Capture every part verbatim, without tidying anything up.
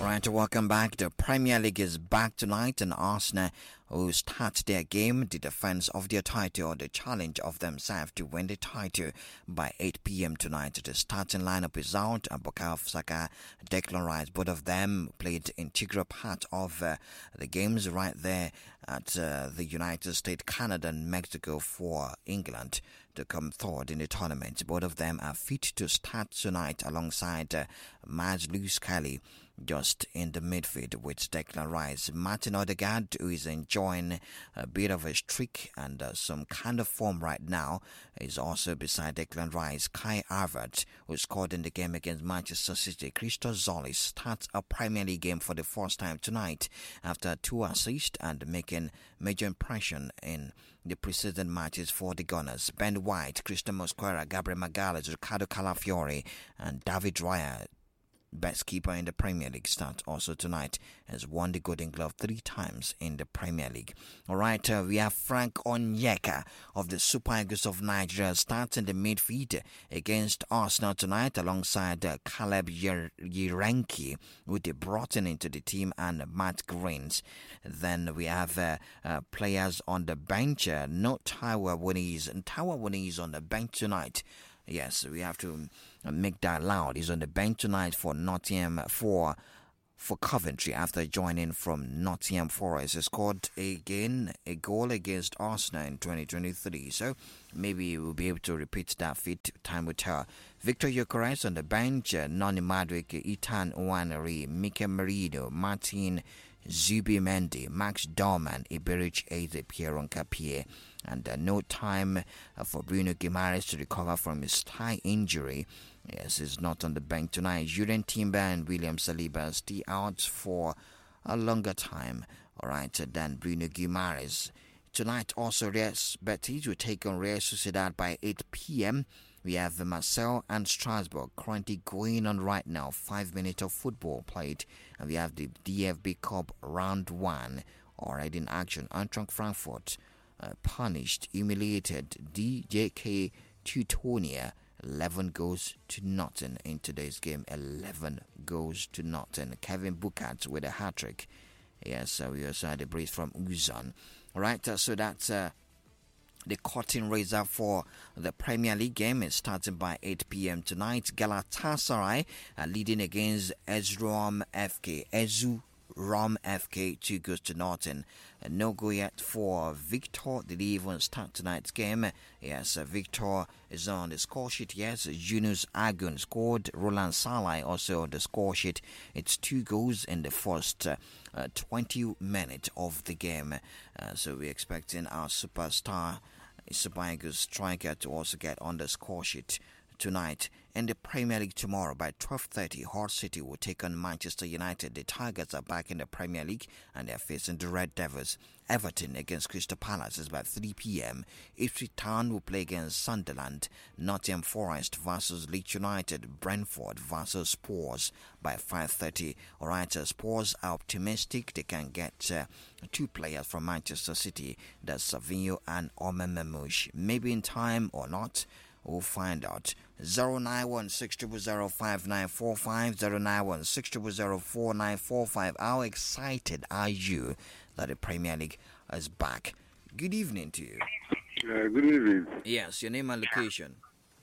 Alright, welcome back. The Premier League is back tonight, and Arsenal will start their game, the defense of their title, or the challenge of themselves to win the title by eight p.m. tonight. The starting lineup is out. Bukayo Saka, Declan Rice, both of them played integral part of uh, the games right there at uh, the United States, Canada, and Mexico for England to come third in the tournament. Both of them are fit to start tonight alongside uh, Mads Lewis Kelly just in the midfield with Declan Rice. Martin Odegaard, who is enjoying a bit of a streak and uh, some kind of form right now, is also beside Declan Rice. Kai Havertz, who scored in the game against Manchester City. Christos Zolis starts a Premier League game for the first time tonight after two assists and making major impression in the preceding matches for the Gunners. Ben White, Christian Mosquera, Gabriel Magalhaes, Ricardo Calafiori, and David Raya, best keeper in the Premier League, start also tonight, has won the Golden Glove three times in the Premier League. Alright, uh, we have Frank Onyeka of the Super Eagles of Nigeria starting the midfield against Arsenal tonight alongside uh, Caleb Yerenki, who they brought in into the team, and Matt Greens. Then we have uh, uh, players on the bench, uh, not Taiwo Awoniyi, and Taiwo Awoniyi is on the bench tonight. Yes, we have to make that loud. He's on the bench tonight for Nottingham for for Coventry after joining from Nottingham Forest. He scored again a goal against Arsenal in twenty twenty-three. So maybe we'll be able to repeat that feat. Time will tell. Victor Gyökeres on the bench. Uh, Noni Madwick, Ethan Nwaneri, Mikel Merino, Martin Zubimendi, Max Dorman, Iberich Eze, Pierre Nkapie. And uh, no time uh, for Bruno Guimaraes to recover from his thigh injury. Yes, he's not on the bench tonight. Jurgen Timber and William Saliba stay out for a longer time. Alright, uh, then Bruno Guimaraes. Tonight also Real Betis will take on Real Sociedad by eight p.m. We have Marseille and Strasbourg currently going on right now. Five minutes of football played. And we have the D F B Cup round one already in action. Eintracht Frankfurt uh, punished, humiliated D J K Teutonia. eleven goals to nothing in today's game. eleven goals to nothing. Kevin Bukat with a hat-trick. Yes, uh, we also had a brace from Uzan. Alright, uh, so that's uh, the curtain raiser for the Premier League game. Is starting by eight p.m. tonight. Galatasaray uh, leading against Erzurum F K. Ezu Rom F K, two goes to nothing. Uh, no go yet for Victor. Did he even start tonight's game? Yes, uh, Victor is on the score sheet. Yes, Yunus Agun scored. Roland Salai also on the score sheet. It's two goals in the first uh, uh, twenty minutes of the game. Uh, so we're expecting our superstar, Super Eagles striker, to also get on the score sheet tonight. In the Premier League tomorrow by twelve thirty, Hull City will take on Manchester United. The Tigers are back in the Premier League and they're facing the Red Devils. Everton against Crystal Palace is by three p.m. Ipswich Town will play against Sunderland. Nottingham Forest versus Leeds United. Brentford versus Spurs by five thirty. Alright, uh, Spurs are optimistic they can get uh, two players from Manchester City. That's Savinho and Omer Mamouche. Maybe in time or not, we'll find out. zero nine one six zero zero five nine four five, zero nine one six zero zero four nine four five. How excited are you that the Premier League is back? Good evening to you. Uh, good evening. Yes, your name and location.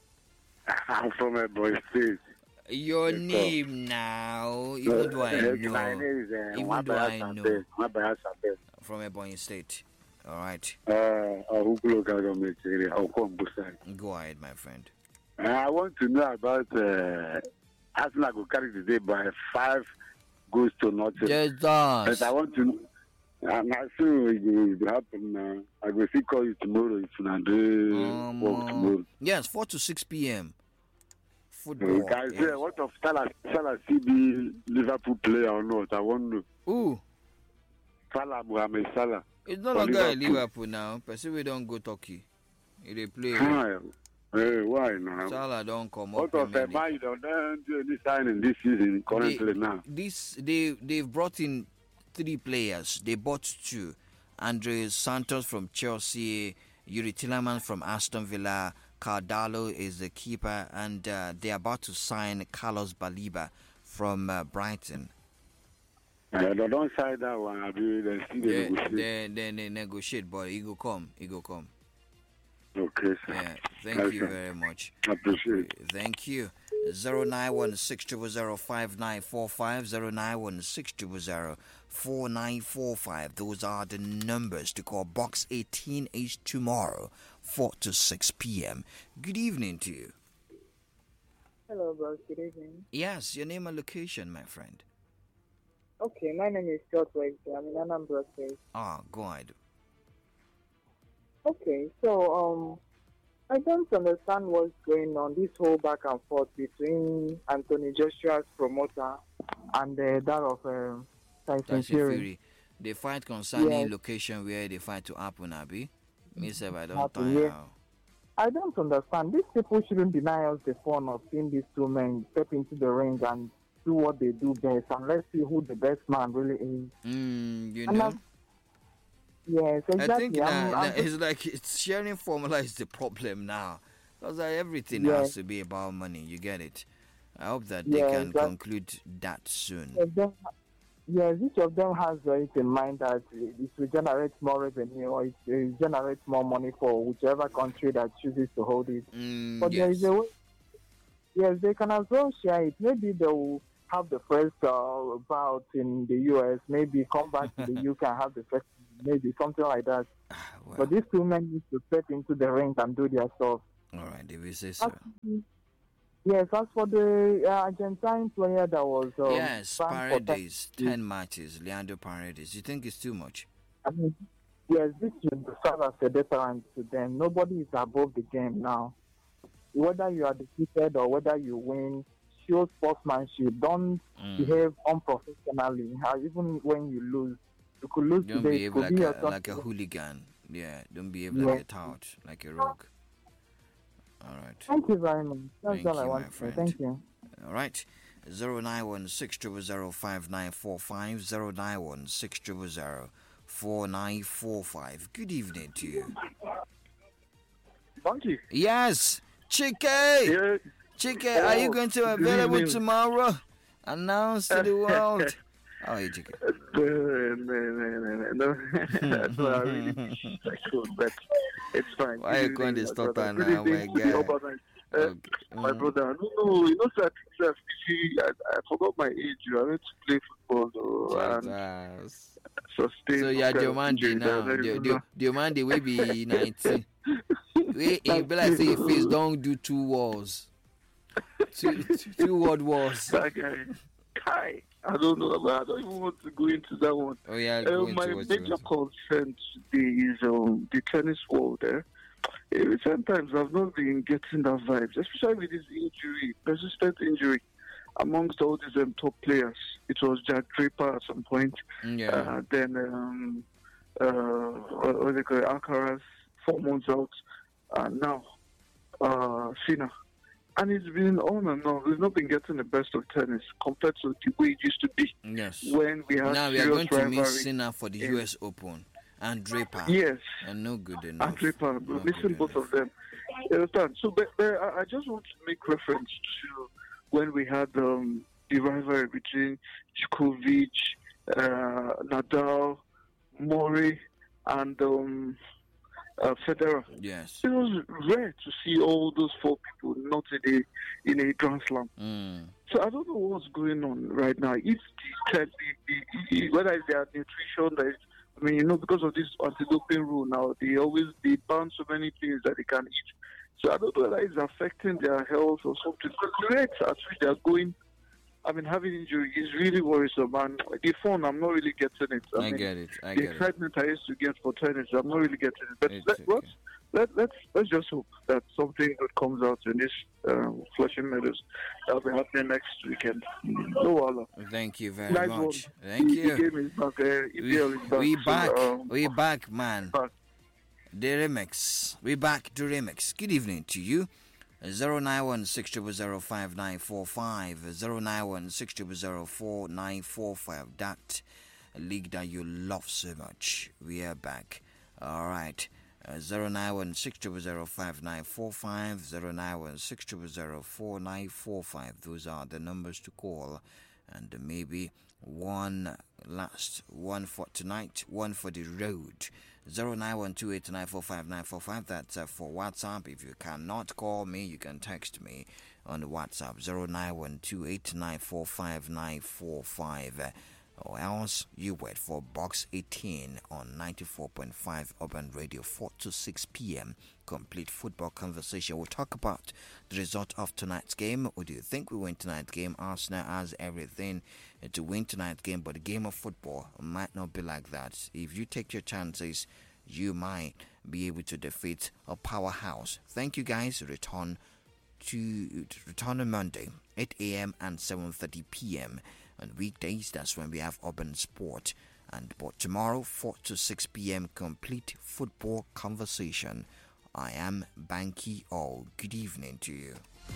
I'm from a boy state. Your Yes, name now. Even do I uh, know? My name is uh, Even do I know? know? From Ebonyi State. Alright. Uh, Ahuku local government area. I'll come Busai. Go ahead, my friend. Uh, I want to know about uh, Arsenal will carry the day by five goals to nothing. Yes, But I want to. I'm not sure it will happen now. I will see call you tomorrow if you do Um, work tomorrow. Yes, four to six p.m. Uh, Football. Can I say Yes. what of Salah? Salah C B Liverpool player or not? I want to know. Ooh, Salah Mohamed Salah. it's no For longer a Liverpool. Liverpool now. Person we don't go Turkey. They play. Why? Hey, why now? Salah don't come up. What of Premier a League. man you don't do any signing this season currently They- now? This they they've brought in three players. They bought two. Andres Santos from Chelsea, Yuri Tillerman from Aston Villa, Cardalo is the keeper, and uh, they're about to sign Carlos Baliba from uh, Brighton. Uh, they don't side that one. I be they still they Yeah, negotiate. then then they negotiate, but he go come, he go come. Okay, sir. Yeah, thank Yes, you sir. very much. I appreciate it. Thank you. Zero nine one six zero zero five nine four five zero nine one six zero zero four nine four five. Those are the numbers to call. Box eighteen is tomorrow, four to six p.m. Good evening to you. Hello, bro. Good evening. Yes, your name and location, my friend. Okay, my name is George Wednesday. I'm in Anambra State. Ah, go ahead. Okay, so um, I don't understand what's going on. This whole back and forth between Anthony Joshua's promoter and uh, that of um, Tyson Tyson Fury. Fury. They fight concerning Yes. location where they fight to happen, Abi. Me say I don't Happen, tire. yeah. I don't understand. These people shouldn't deny us the fun of seeing these two men step into the ring and do what they do best, and let's see who the best man really is. Mm, you And know. I'm- Yes, exactly. I think I'm- now, I'm now it's like it's sharing formula is the problem now. Because like everything Yes. has to be about money. You get it. I hope that they Yes, can that- conclude that soon. of them, yes, each of them has uh, it in mind that it will generate more revenue or it will generate more money for whichever country that chooses to hold it. Mm, But there yes. is a way, yes, they can as well share it. Maybe they will have the first uh, bout in the U S, maybe come back to the U K and have the first, maybe something like that. Well, But these two men need to step into the ring and do their stuff. all right, if you say so. Yes, as for the uh, Argentine player that was um, Yes, banned for Paredes, ten matches. Leandro Paredes. You think it's too much? I mean, yes, this should serve as a deterrent to them. Nobody is above the game now. Whether you are defeated or whether you win, show sportsmanship. Don't Mm. behave unprofessionally. Uh, even when you lose, you could lose Don't today. It behave could like be a, your like a hooligan. Yeah, don't behave Yeah. like a tout, like a rogue. All right. Thank you very much. That's Thank all I you, want my to say. friend. Thank you. All right. zero nine one six zero zero five nine four five zero nine one six zero zero four nine four five. Good evening to you. Thank you. Yes, Chike. Yeah. Chike, are you going to be Good available evening. tomorrow? Announce to the world. How are you, Chike? No, no, no, no, no. That's what I really wish I could, but it's fine. Why Good you going evening, to my start brother. now, Good my evening to the guy? Obama. Uh, Okay. My Mhm. brother, no, no, you know, sir, sir, see, I, I forgot my age. I went to play football though, and Jesus. sustain. So you are kind of Diomande injury that I now. don't Dio- even Dio- know. Diomande will be nineteen. We in be like say face don't do two wars. Two, two, two word wars. That guy, Kai, I don't know, but I don't even want to go into that one. Oh yeah, Uh, go my into what you major want to. concern today is um, the tennis world. Eh? In recent times, I've not been getting that vibes, especially with this injury, persistent injury amongst all these um, top players. It was Jack Draper at some point. Mm, Yeah. Uh, then, um, uh, what, what they call it, Alcaraz, four months out. Uh, now, uh, Fina. And it's been on and on. We've not been getting the best of tennis compared to the way it used to be Yes. when we had Now we are serious going to meet rivalry. Sinner for the in- U S Open and Draper. Yes. And no good enough. And Draper, Not listen, good both enough. of them. You understand? So, but, but I I just want to make reference to when we had um, the rivalry between Djokovic, uh, Nadal, Murray, and um, uh, Federer. Yes. It was rare to see all those four people not in a in a Grand Slam. Mm. So I don't know what's going on right now. If the, the, the, the whether it's their nutrition, that is, I mean, you know, because of this anti-doping rule now, they always they ban so many things that they can eat. So I don't know whether it's affecting their health or something. But the rate at which they are going, I mean, having injury is really worrisome. And the fun, I'm not really getting it. I, I mean, get it. I the get it. excitement I used to get for tennis, I'm not really getting it. But It's let, okay. let's, let, let's let's just hope that something good comes out in this um, Flushing Meadows. That'll be happening next weekend. No wala. Thank you very Nice much. one. Thank the, you. The game is back. Uh, E P L We, is back. we so, back. um, we back, man. back. The remix. We back to remix. Good evening to you. Zero nine one six zero zero five nine four five zero nine one six zero zero four nine four five. That league that you love so much. We are back. All right. Zero nine one six zero zero five nine four five zero nine one six zero zero four nine four five. Those are the numbers to call and maybe one last one for tonight, one for the road. zero nine one two eight nine four five nine four five. That's uh, for WhatsApp. If you cannot call me, you can text me on WhatsApp zero nine one two eight nine four five nine four five. Uh, or else you wait for Box eighteen on ninety-four point five Urban Radio, four to six p.m. Complete football conversation. We'll talk about the result of tonight's game. What do you think we win tonight's game? Arsenal has everything to win tonight's game, but the game of football might not be like that. If you take your chances, you might be able to defeat a powerhouse. Thank you guys. Return to return on Monday, eight a.m. and seven thirty p.m. On weekdays, that's when we have Urban Sport. And but tomorrow, four to six p.m. complete football conversation. I am Banky All. Good evening to you.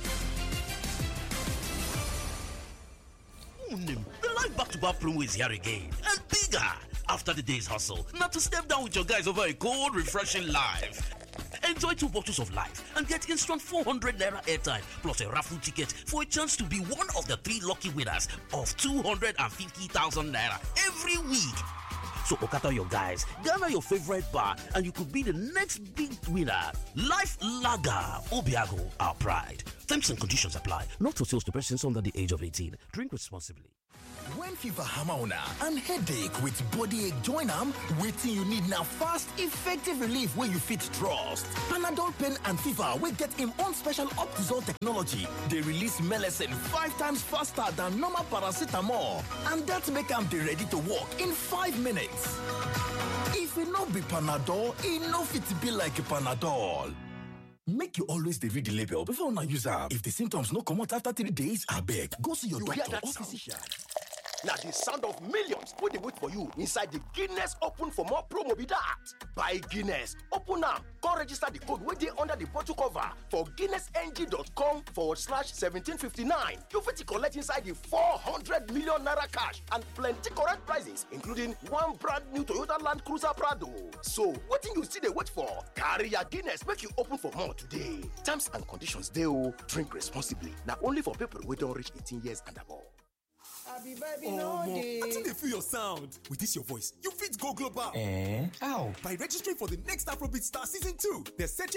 The life back-to-back promo is here again and bigger. After the day's hustle, not to step down with your guys over a cold, refreshing life. Enjoy two bottles of Life and get instant four hundred naira airtime plus a raffle ticket for a chance to be one of the three lucky winners of two hundred fifty thousand naira every week. So Okata your guys, gather your favorite bar and you could be the next big winner. Life Lager, Obiago, our pride. Terms and conditions apply. Not for sales to persons under the age of eighteen. Drink responsibly. When fever hammer on and headache with body ache join am, waiting you need now fast, effective relief where you fit trust. Panadol pain and fever will get him own special Optizol technology. They release medicine five times faster than normal paracetamol, and that make am dey ready to work in five minutes. If it no be Panadol, it no fit be like Panadol. Make you always dey read the label before una use am. If the symptoms no come out after three days, abeg go see your you doctor or sound? physician. Now the sound of millions wey dey wait for you inside the Guinness Open for More promo be that. Buy Guinness, open am, come register the code wey dey under the bottle cover for guinnessng.com forward slash seventeen fifty-nine. You fit collect inside the four hundred million naira cash and plenty correct prizes, including one brand new Toyota Land Cruiser Prado. So, wetin you still dey wait for? Carry your Guinness make you open for more today. Terms and conditions dey o. Drink responsibly. Na only for people wey don reach eighteen years and above. Baby, baby, no day. I think they feel your sound. With this your voice, you fit go global. Eh? How? By registering for the next Afrobeat Star Season two. They're searching